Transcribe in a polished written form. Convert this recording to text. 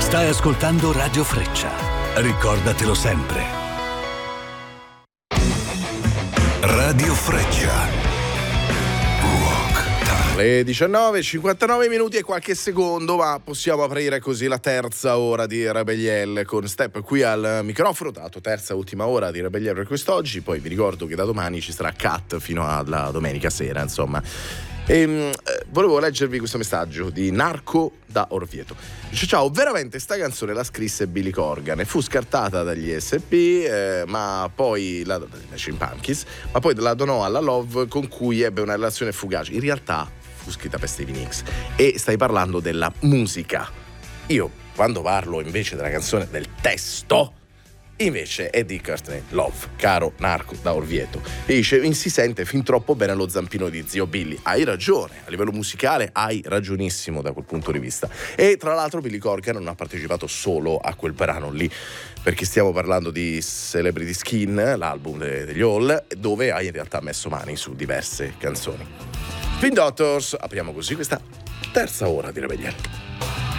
Stai ascoltando Radio Freccia. Ricordatelo sempre. Radio Freccia. Le 19:59 minuti e qualche secondo, ma possiamo aprire così la terza ora di Rebelliel con Step qui al microfono, dato terza ultima ora di Rebelliel per quest'oggi. Poi vi ricordo che da domani ci sarà Cat fino alla domenica sera, insomma. Volevo leggervi questo messaggio di Narco da Orvieto. Dice: ciao, veramente sta canzone la scrisse Billy Corgan e fu scartata dagli SP, ma poi dai Machine Pumpkins, ma poi la donò alla Love, con cui ebbe una relazione fugace. In realtà fu scritta per Stevie Nicks. E stai parlando della musica. Io, quando parlo invece della canzone, del testo, invece è di Courtney Love, caro Narco da Orvieto. E dice: si sente fin troppo bene lo zampino di zio Billy. Hai ragione, a livello musicale hai ragionissimo da quel punto di vista. E tra l'altro Billy Corgan non ha partecipato solo a quel brano lì, perché stiamo parlando di Celebrity Skin, l'album degli All, dove hai in realtà messo mani su diverse canzoni. Spin Doctors, apriamo così questa terza ora di Rebellion.